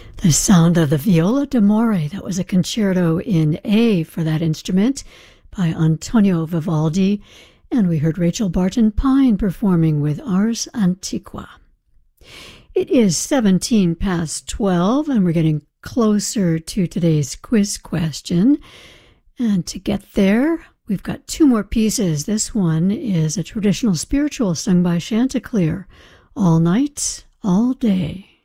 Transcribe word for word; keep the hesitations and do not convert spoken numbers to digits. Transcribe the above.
The sound of the viola d'amore, that was a concerto in A for that instrument by Antonio Vivaldi, and we heard Rachel Barton Pine performing with Ars Antiqua. It is seventeen past twelve, and we're getting closer to today's quiz question. And to get there, we've got two more pieces. This one is a traditional spiritual sung by Chanticleer, All Night, All Day.